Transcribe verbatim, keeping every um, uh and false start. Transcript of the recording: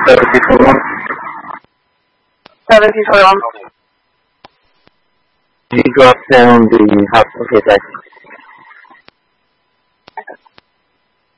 seventy twenty-one. seventy twenty-one. You drop down the hot, okay, thanks.